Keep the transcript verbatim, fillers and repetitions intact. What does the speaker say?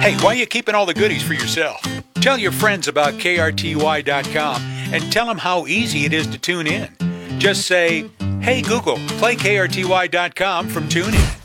Hey, why are you keeping all the goodies for yourself? Tell your friends about K R T Y dot com and tell them how easy it is to tune in. Just say, "Hey Google, play K R T Y dot com from TuneIn."